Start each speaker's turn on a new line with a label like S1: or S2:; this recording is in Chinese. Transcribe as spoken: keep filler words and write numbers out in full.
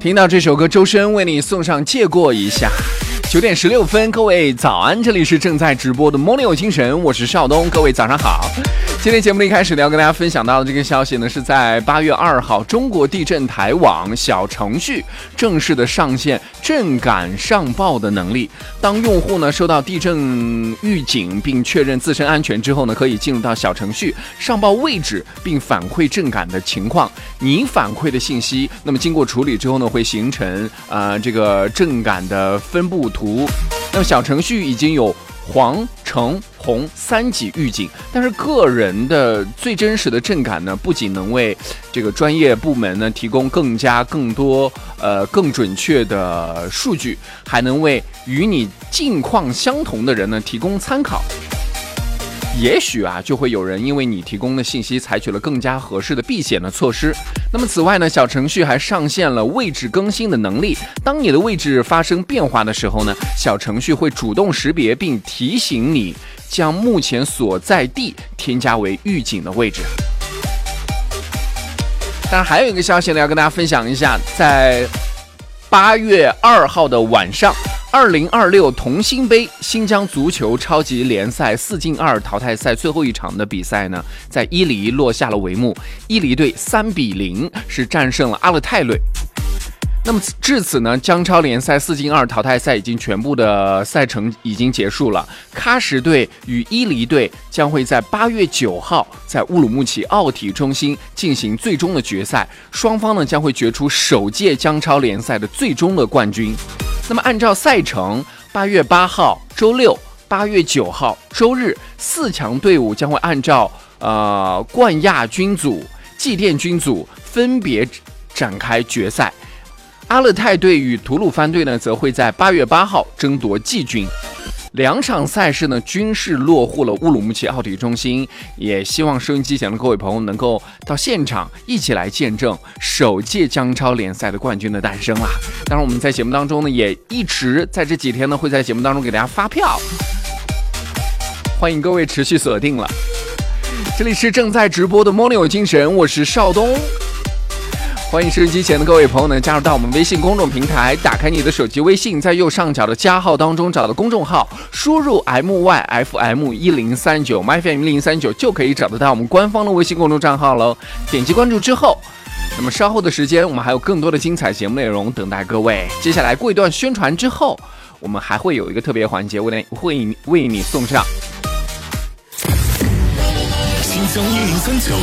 S1: 听到这首歌，周深为你送上借过一下。九点十六分，各位早安，这里是正在直播的 Morning 有精神，我是邵东，各位早上好。今天节目的一开始呢，要跟大家分享到的这个消息呢，是在八月二号，中国地震台网小程序正式的上线震感上报的能力。当用户呢收到地震预警并确认自身安全之后呢，可以进入到小程序上报位置并反馈震感的情况。你反馈的信息，那么经过处理之后呢，会形成呃这个震感的分布图。那么小程序已经有黄、橙、红三级预警，但是个人的最真实的震感呢，不仅能为这个专业部门呢提供更加更多呃更准确的数据，还能为与你境况相同的人呢提供参考。也许啊，就会有人因为你提供的信息采取了更加合适的避险的措施。那么此外呢，小程序还上线了位置更新的能力。当你的位置发生变化的时候呢，小程序会主动识别并提醒你将目前所在地添加为预警的位置。当然还有一个消息呢，要跟大家分享一下，在八月二号的晚上，二零二六同心杯新疆足球超级联赛四进二淘汰赛最后一场的比赛呢，在伊犁落下了帷幕。伊犁队三比零是战胜了阿勒泰队。那么至此呢，疆超联赛四进二淘汰赛已经全部的赛程已经结束了。喀什队与伊犁队将会在八月九号在乌鲁木齐奥体中心进行最终的决赛，双方呢将会决出首届疆超联赛的最终的冠军。那么按照赛程，八月八号周六，八月九号周日，四强队伍将会按照呃冠亚军组、祭奠军组分别展开决赛。阿勒泰队与吐鲁番队呢，则会在八月八号争夺季军。两场赛事呢，均是落户了乌鲁木齐奥体中心，也希望收音机前的各位朋友能够到现场一起来见证首届疆超联赛的冠军的诞生啦。当然，我们在节目当中呢，也一直在这几天呢，会在节目当中给大家发票，欢迎各位持续锁定了。这里是正在直播的 Morning 有精神，我是邵东。欢迎收音机前的各位朋友呢，加入到我们微信公众平台，打开你的手机微信，在右上角的加号当中找到公众号，输入 M Y F M 一零三九 M Y F M 一零三九 就可以找得到我们官方的微信公众账号喽。点击关注之后，那么稍后的时间我们还有更多的精彩节目内容等待各位。接下来过一段宣传之后，我们还会有一个特别环节为你会为你送上
S2: 新疆一零三九